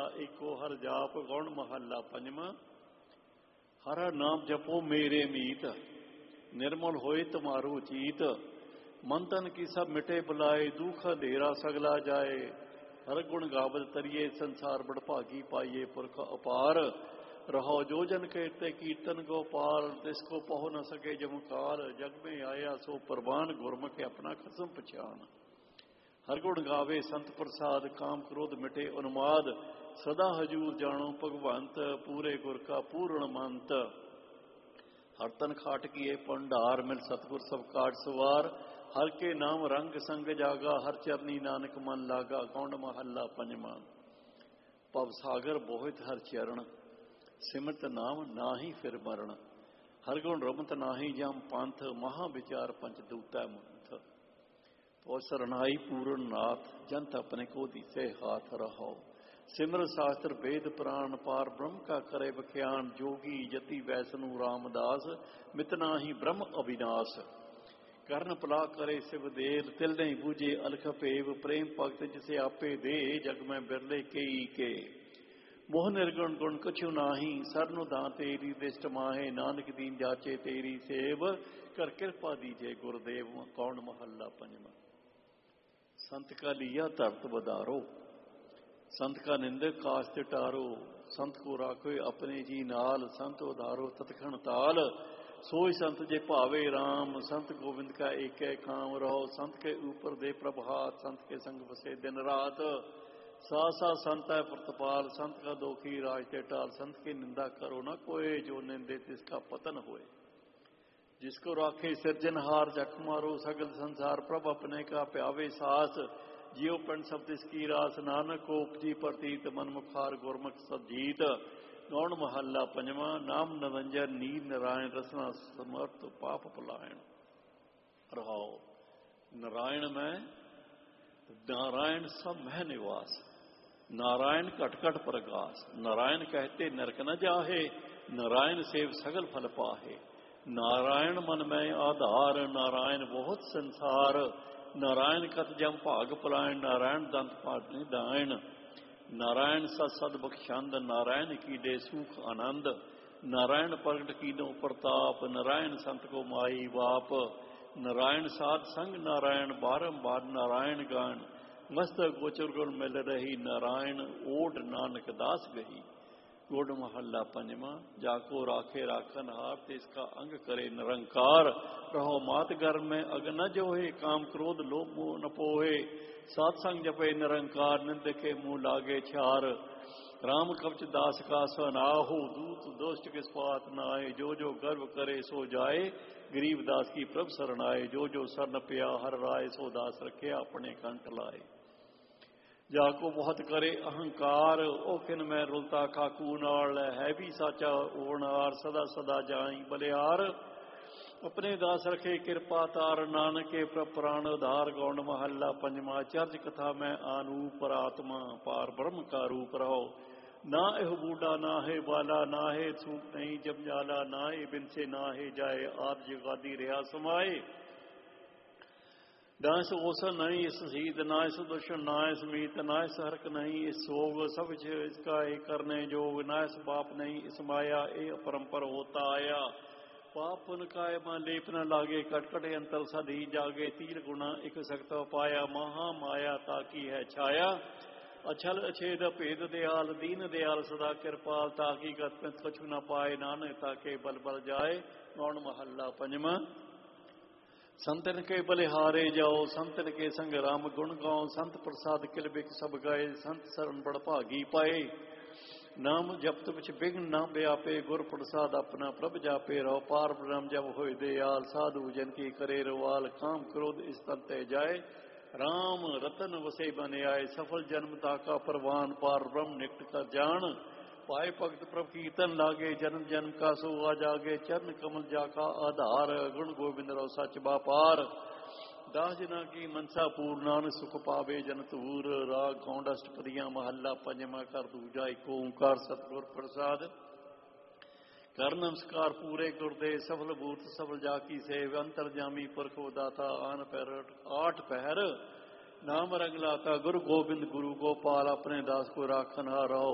एको हर जाप गौण महला पंजवा। हर नाम जपो मेरे मीत, निर्मल होए तुम्हारो चीत। मन तन की सब मिटे बुलाए, दुख अंधेरा सगला जाए। हर गुण गावत तरिए, संसार बड़भागी पाइए पुरख अपार। रहो जो जन कहते कीर्तन गोपाल, तिसको पहो न सके जमकाल। जग में आया सो प्रवान, गुरमुख अपना खसम पहचान। हर गुण गावे संत प्रसाद, काम क्रोध मिटे उन्माद। सदा हजूर जानो भगवंत, पूरे गुर का पूर्ण मंत। हर तन खाट किए भंडार, मिल सतगुर सब काट सवार। हर के नाम रंग संग जागा, हर चरनी नानक मन लागा। गौंड महला पंजवा। भव सागर बोहित हर चरण, सिमरत नाम नाहि फिर मरण। हर गुण रमत नाहि जम पंथ, महा विचार पंच दूता मंथ। तो सरनाई पूर्ण नाथ, जंत अपने को दिसे हाथ रहो। सिमर शास्त्र वेद पुराण, पार ब्रह्म का करे बख्यान। जोगी जति वैष्णु रामदास, मितना ही ब्रह्म अविनाश। कर्ण पला करे शिव देव, तिल नहीं बूझे अलख पेव। प्रेम भगत जिसे आपे दे, जग में बिरले केई के। मोह निर्गुण गुण कछु नाही, सरनु दां तेरी दिष्ट माहे। नानक दीन जाचे तेरी सेव, कर कृपा दीजे गुरुदेव। कौन महला पंजवा। संत का लिया धरत बदारो, संत का निंदक कास्ट टारो। संत को राखो अपने जी नाल, संत उधारो तत्क्षण ताल। सोई संत जे भावे राम, संत गोविंद का एक काम। रहो संत के ऊपर दे प्रभात, संत के संग बसे दिन रात। सासा संत है प्रतिपाल, संत का दोखी राज ते टाल। संत की निंदा करो न कोई, जो निंदे तिसका पतन होए। जिसको राखे सिरजनहार, जख मारो सगल संसार। प्रभ अपने का प्यावे सास, जियो पिंड सब तिसकी रास। नानक को उपजी प्रतीत, मन मुखार गुरमुख सब जीत। गौण महला पंजवा। नाम निरंजन नीर नारायण, रसना समर्थ पाप पलायन। रहाओ नारायण में, नारायण सब मह निवास। नारायण घट घट प्रकाश। नारायण कहते नरक न जाहे, नारायण सेव सगल फल पाहे। नारायण मन में आधार, नारायण बहुत संसार। नारायण कत जम भाग पलायन, नारायण दंत पाटने दायन। नारायण सत सद बख्शंद, नारायण की दे सुख आनंद। नारायण प्रगट कीनो प्रताप, नारायण संत को माई बाप। नारायण साध संग नारायण, बारंबार नारायण गान। मस्तक गोचर गुण मिल रही, नारायण ओढ़ नानक दास गही। गुण महला पंजवा। जाको राखे राखन हार, तिसका अंग करे निरंकार। रहो मात गर्भ में अग न जोहे, काम क्रोध लोभ मोह न पोहे। सात संग जपे निरंकार, निंद के मुँह लागे छार। राम कवच दास का सनाहो, दूत दोष्ट किस पात नाए। जो जो गर्व करे सो जाए, गरीब दास की प्रभ शरणाए। जो जो सरन पिया हर राय, सो दास रखे अपने कंठ लाए। जाको बहुत करे अहंकार, ओ किन में रुलता खाकू नाल। है भी साचा ओनार, सदा सदा जाई बलिहार। अपने दास रखे कृपा तार, नानक के प्राण उधार। गौण महला पंजवा। चर्च कथा में आनूप आत्मा, पार ब्रह्म का रूप रहो। ना एह बूढ़ा ना है बाला, ना है सूप नहीं जम जाला। ना है बिन से ना है जाए, आद जगादी रहा समाए। ना इस ओसन नहीं इस शीत, ना इस दुष्ण ना इस मीत। ना इस हरक नहीं इस सोग, सब इसका ही करने जोग। ना इस बाप नहीं इस माया, ए अपरंपर होता आया। पाप पुन काय मां लेप न लागे, कटकट अंतर सदी जागे। तीर गुना एक सख्त पाया, महा माया ताकी है छाया। अछल अछेद भेद दयाल, दीन दयाल सदा कृपाल। ताकि गत कछु न पाए, नानक ताके बल बल जाए। गौण महला पंजवा। संतन के बलिहारे जाओ, संतन के संग राम गुण गाओ। संत प्रसाद किल बिक सब गए, संत शरण बड़ भागी पाए। नाम जपत बिच बिघ्न न व्यापे, गुर प्रसाद अपना प्रभ जापे। रहो पार ब्रह्म जब होए दयाल, साधु जन की करे रवाल। काम क्रोध इस तन ते जाए, राम रतन वसे बने आए। सफल जन्म ताका परवान, पार ब्रह्म निकट कर जान। पाए भगत प्रभ कीर्तन लागे, जन्म जन्म का सो आ जागे। चरण कमल जाका आधार, गुण गोविंद रहो सच बापार। दास जना की मनसा पूर्णान, सुख पावे जन तूर। राग गौंड अष्टपदियां महला पंजवा। कर दूजा एक ओंकार सतगुर प्रसाद। कर नमस्कार पूरे गुरदेव, सफल बूत सफल जाकी सेव। अंतर जामी पुरखो दाता, आन पैर आठ पहर। नाम रंग लाता गुरु गोबिंद गुरु गोपाल। अपने दास को राखन हार रहो,